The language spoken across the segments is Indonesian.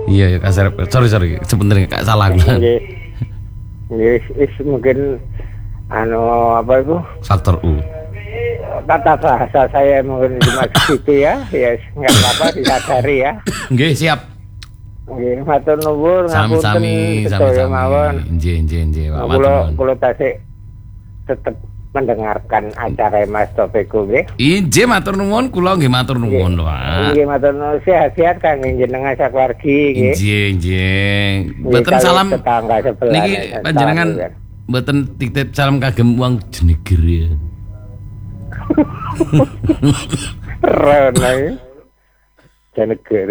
Iya, Kak Serep. Sorry, sebentar Kak salah. Nggih. Mungkin apa itu? Faktor U. Tata bahasa saya mungkin dimaksud itu ya. Ya enggak apa-apa disadari ya. Nggih, siap. Nggih, matur nuwun ngapunten sedaya mawon. Nggih. Kula tasih tetep mendengarkan acara Mas Topeko nggih. Inggih matur nuwun, kula nggih matur nuwun, Pak. Nggih matur nuwun sehat-sehat kangge jenengan sakeluargi nggih. Inggih. Mboten salam tetangga sebelah. Niki panjenengan mboten titip salam kagem wong Jeneger ya. Rene. Jeneger.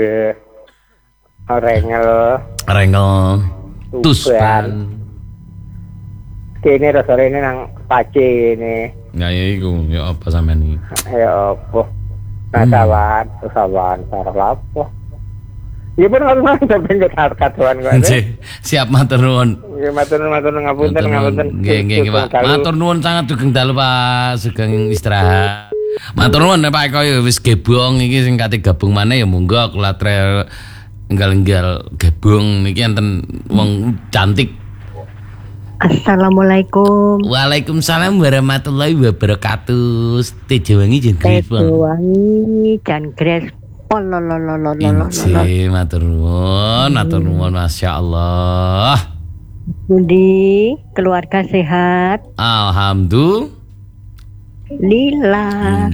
Rengel. Tusban. Kene rasane nang Pace ini. Ya iku, ya apa sampean iki? Ya apa? Sawan sarep apa? Ya pun harus sampeyan katakan kok. Siap matur nuwun. Nggih matur nuwun ngapunten. Nggih Pak. Matur nuwun sangat dugeng dalu Pak, sugeng istirahat. Matur nuwun Pak Eko ya wis gebong iki sing kate gabung maneh ya monggo kula enggal-enggal gabung niki enten wong cantik. Assalamualaikum. Waalaikumsalam warahmatullahi wabarakatuh. Tejawangi jan gres. Tejawangi jan gres. Inci matur nuwun masyaallah. Budi keluarga sehat. Alhamdulillah.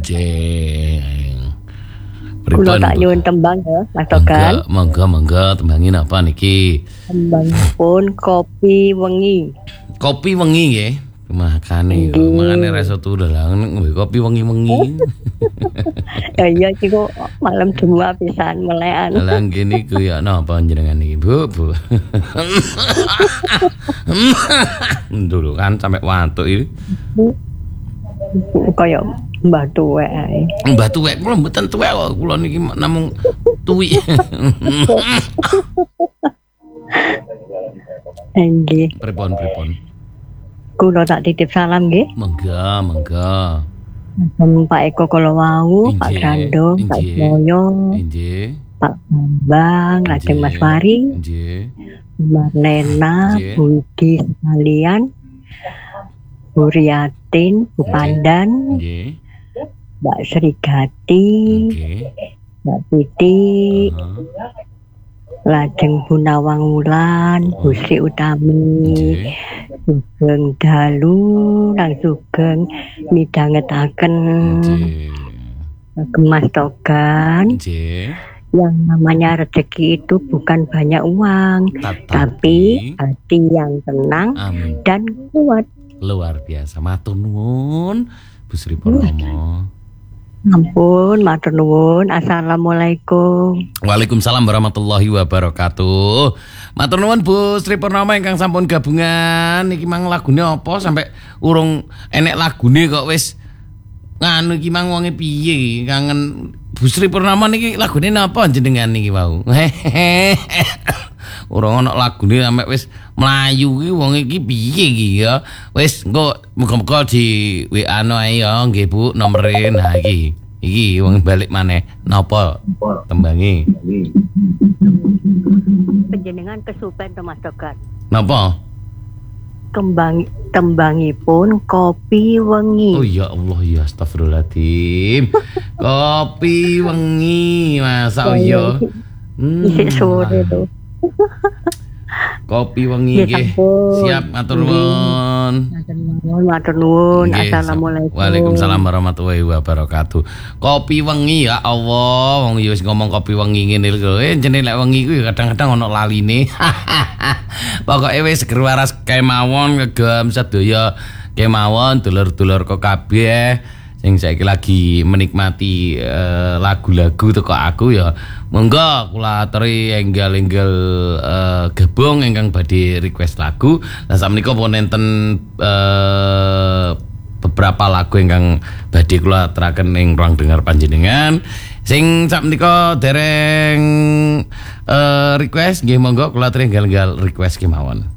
Kula tak nyuwun tembang ya, Mas Togan. Monggo tembangin apa niki? Tembangipun kopi wengi. Kopi wengi nggih. Makane ra iso turu lah ngombe kopi wengi-wengi. Ya iya iki kok malam Jumat pisan melekan. Lah ngene iku ya napa jenengan iki, Bu? Dulu kan sampai watuk iki. Kaya mbah tuwek ae. Mbah tuwek kula mboten tuwek kok, kula niki namung tuwi. Nggih. Pripun? Kula tak titip salam nggih. Monggo. Pak Eko kala wau, Pak Grandong, Pak Moyo, Pak Bambang, Raden Mas Wari, Mbak Lena, Budi sekalian, Bu Riatin, Bu Pandan, Mbak Srigati, Mbak Titi, lajeng Bu Nawang Wulan, Bu Sri Utami, Sugeng Dalu, nang sugeng midhangetaken Mas Togan. Yang namanya rezeki itu bukan banyak uang, tapi hati yang tenang dan kuat. Luar biasa, matur nuwun Bu Sri Purnomo. Ampun, matur nuwun. Assalamualaikum. Waalaikumsalam warahmatullahi wabarakatuh. Matur nuwun Bu Sri Purnomo ingkang sampun gabungan. Niki mang lagune apa sampai urung enek lagune kok wis nganu iki mang wonge piye kangen Bu Sri Purnomo niki lagune napa jenengan niki wau. Urung ana lagune sampe wis mlayu iki wong iki piye iki ya. Wis engko muga-muga di WA-no ae ya nggih Bu nomere. Nah iki wong balik maneh napa tembangi. Panjenengan kesupen to Mas Togan. Napa? Tembangipun kopi wengi. Oh ya Allah ya astagfirullahaladzim. Kopi wengi masa ya. Isik sore to. Kopi wengi nggih. Siap matur nuwun. Matur nuwun. Assalamualaikum. Waalaikumsalam warahmatullahi wabarakatuh. Kopi wengi ya Allah, wong ya wis ngomong kopi wengi ngene lho. Jenenge lek wengi ku kadang-kadang ana laline. Pokoke wis seger waras kemawon ngegem sedaya kemawon dulur-dulur kok kabeh sing saiki lagi menikmati lagu-lagu teko aku ya. Monggo kula aturi enggal-enggal gabung ingkang badhe request lagu. Lah sakmenika pun enten beberapa lagu ingkang badhe kula aturaken ing ruang dengar panjenengan. Sing sakmenika dereng request nggih monggo kula aturi enggal-enggal request kemawon.